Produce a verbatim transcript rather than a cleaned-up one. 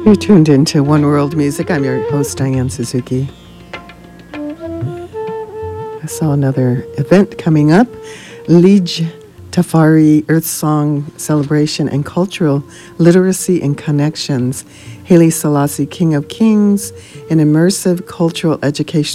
You're tuned into One World Music. I'm your host, Diane Suzuki. I saw another event coming up, Lij Tafari Earth Song Celebration and Cultural Literacy and Connections. Haile Selassie, King of Kings, an immersive cultural educational